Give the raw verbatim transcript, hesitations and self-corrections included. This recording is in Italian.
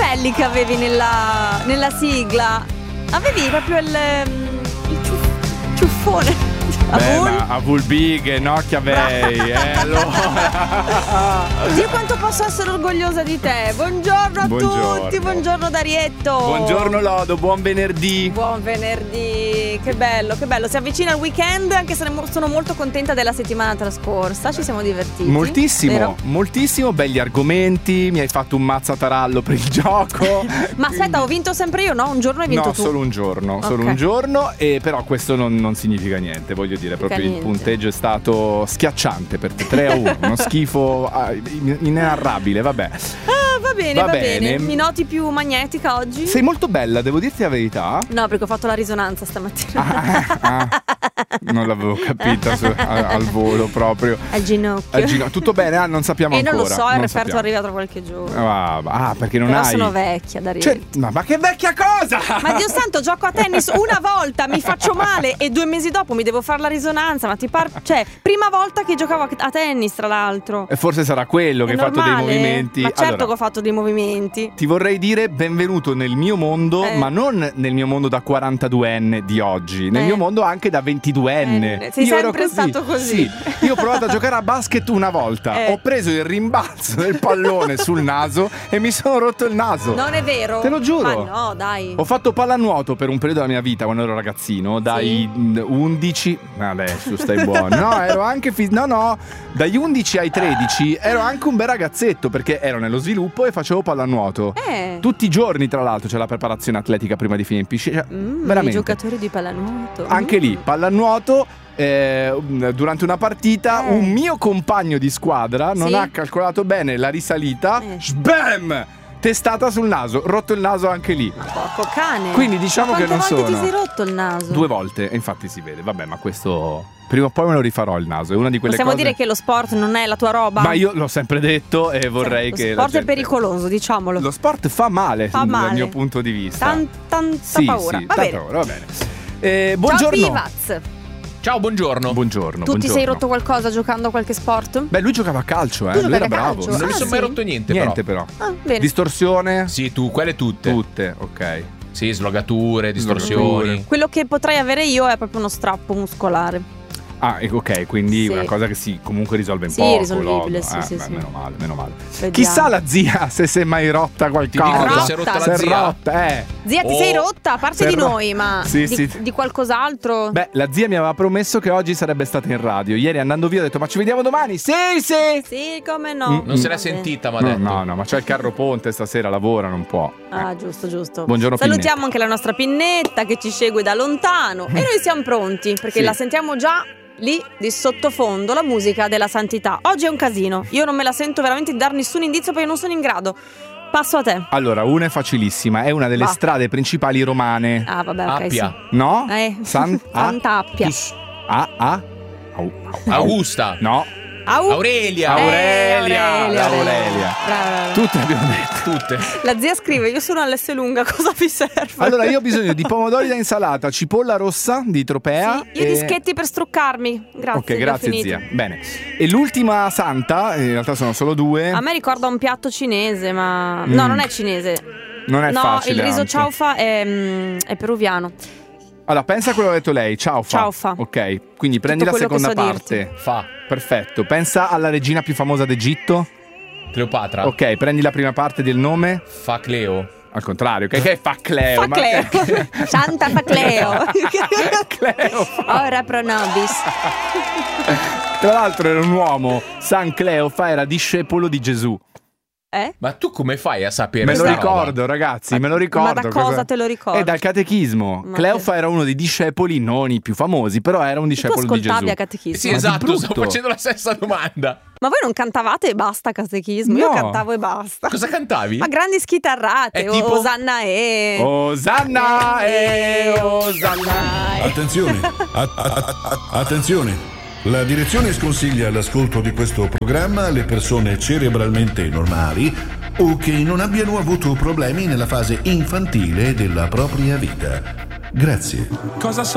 belli che avevi nella, nella sigla. Avevi proprio il, il ciuff- ciuffone. Beh, ma Avul Big, Nokia Vei, eh, allora. Dio quanto posso essere orgogliosa di te. Buongiorno a Buongiorno. tutti, buongiorno Darietto. Buongiorno Lodo, buon venerdì. Buon venerdì, che bello, che bello. Si avvicina il weekend, anche se sono molto contenta della settimana trascorsa. Ci siamo divertiti. Moltissimo, vero? moltissimo, belli argomenti. Mi hai fatto un mazzatarallo per il gioco. Ma aspetta, ho vinto sempre io, no? Un giorno hai vinto no, tu. solo un giorno, solo Ok. un giorno. E però questo non, non significa niente, voglio dire, proprio niente. il punteggio è stato schiacciante per te, tre a uno, uno schifo ah, inenarrabile, vabbè. Ah, va bene, Va va, bene. bene. Mi noti più magnetica oggi? Sei molto bella, devo dirti la verità. No, perché ho fatto la risonanza stamattina. Ah, ah, non l'avevo capita su- a- al volo proprio. Al ginocchio. Al gino- tutto bene? Ah, non sappiamo E ancora. non lo so, il non referto sappiamo. arriva tra qualche giorno. Ah, ah, perché non Però hai. sono vecchia, Dario. Cioè, ma, ma che vecchia cosa! Ma Dio santo, gioco a tennis una volta, mi faccio male e due mesi dopo mi devo fare la risonanza. Ma ti par... Cioè, prima volta che giocavo a a tennis, tra l'altro. E forse sarà quello che È hai fatto dei normale? movimenti. Ma certo Allora, che ho fatto dei movimenti. ti vorrei dire benvenuto nel mio mondo, Eh. ma non nel mio mondo da quarantaduenne di oggi, nel Eh. mio mondo anche da ventiduenne. Eh, sei Io ero sempre stato così. Sì, io ho provato a giocare a basket una volta, Eh. ho preso il rimbalzo del pallone sul naso e mi sono rotto il naso. Non è vero? Te lo giuro. Ma no, dai. Ho fatto pallanuoto per un periodo della mia vita quando ero ragazzino, dai Sì. mh, undici, adesso stai buono. No, ero anche fis- no, no, dagli undici ai tredici ero anche un bel ragazzetto perché ero nello sviluppo e facevo pallanuoto. Eh. Tutti i giorni, tra l'altro, c'è la preparazione atletica prima di finire in piscina. Mm, i veramente. giocatori di pallanuoto. Anche lì, pallanuoto. eh, durante una partita, Eh. un mio compagno di squadra non Sì. ha calcolato bene la risalita. Eh. Sbam! Testata sul naso, rotto il naso anche lì. Ma porco cane. Quindi diciamo Ma che quante non volte sono ti sei rotto il naso? due volte, e infatti si vede. Vabbè, ma questo prima o poi me lo rifarò il naso. È una di quelle Possiamo cose. dire che lo sport non è la tua roba? Ma io l'ho sempre detto e vorrei Lo che. la sport è gente- pericoloso, diciamolo. Lo sport fa male, Fa dal male. mio punto di vista. Tan- tanta sì, paura. sì, Va tanta bene. paura, va bene. Eh, buongiorno. Ciao Pivaz. Ciao, buongiorno. Buongiorno. Tu ti buongiorno. sei rotto qualcosa giocando a qualche sport? Beh, lui giocava a calcio, eh. Tu lui era giocavi a bravo. calcio? Non mi Ah, sono mai sì? rotto niente, Niente però. però. Ah, bene. Distorsione? Sì, tu, quelle tutte. Tutte, ok. Sì, slogature, distorsioni. Slogature. Quello che potrei avere io è proprio uno strappo muscolare. Ah, e- ok, quindi Sì. una cosa che si comunque risolve in Sì, poco. risolvibile, Lodo. sì, Eh, sì, beh, sì. Meno male, meno male. Vediamo. Chissà la zia se si è mai rotta qualcosa. Ti dico che si si è rotta Rotta. la Si è zia. rotta, eh. Zia, ti Oh. sei rotta? A parte Si è di ro- noi, ma Sì, di, sì. di qualcos'altro? Beh, la zia mi aveva promesso che oggi sarebbe stata in radio. Ieri andando via ho detto: ma ci vediamo domani? Sì, sì. Sì, come no? Mm, Non se Va l'ha bene. sentita, ma ha No, detto. no, no, ma c'è il carro ponte stasera, lavora, non può. Ah, Eh. giusto, giusto. Buongiorno, Salutiamo anche la nostra Pinnetta che ci segue da lontano. E noi siamo pronti perché Sì. la sentiamo già lì di sottofondo, la musica della santità. Oggi è un casino. Io non me la sento veramente di dar nessun indizio perché non sono in grado. Passo a te. Allora, una è facilissima, è una delle Va. strade principali romane. Ah, vabbè, ok. Appia. No? Sì. Eh. San a Sant'Appia. a a Au- au- Augusta. No. Au. Aurelia. Eh, Aurelia, Aurelia, Aurelia. Brava, brava. Tutte abbiamo detto. Tutte. La zia scrive: io sono all'S lunga, cosa vi serve? Allora, io ho bisogno di pomodori da insalata, cipolla rossa di Tropea. Sì, io e- dischetti per struccarmi. Grazie. Ok, li ho grazie finiti. zia. Bene. E l'ultima santa, in realtà sono solo due. A me ricorda un piatto cinese, ma Mm. no, non è cinese. Non è no, facile. il riso anzi. ciaufa è, mm, è peruviano. Allora, pensa a quello che ha detto lei, ciao fa. Ciao fa. Ok, quindi prendi la quello che seconda so parte. dirti. Fa. Perfetto. Pensa alla regina più famosa d'Egitto. Cleopatra. Ok, prendi la prima parte del nome. Fa Cleo. Al contrario, che, che fa Cleo? Fa ma- Cleo. Santa fa Cleo. Cleo fa. Ora pro nobis. Tra l'altro era un uomo, San Cleofa era discepolo di Gesù. Eh? Ma tu come fai a sapere Me lo sta ricordo, ragazzi, me lo ricordo. Ma da cosa te lo ricordi? È dal catechismo. Ma Cleofa che- era uno dei discepoli, non i più famosi, però era un Tu discepolo di Gesù. ascoltavi a roba? catechismo? Sì, Ma di esatto, brutto. stavo facendo la stessa domanda. Ma voi non cantavate e basta catechismo? Io No. cantavo e basta. Cosa cantavi? Ma grandi schitarrate, È tipo- Osanna e... Osanna e Osanna. Attenzione, a- a- a- attenzione. La direzione sconsiglia l'ascolto di questo programma alle persone cerebralmente normali o che non abbiano avuto problemi nella fase infantile della propria vita. Grazie. Cosa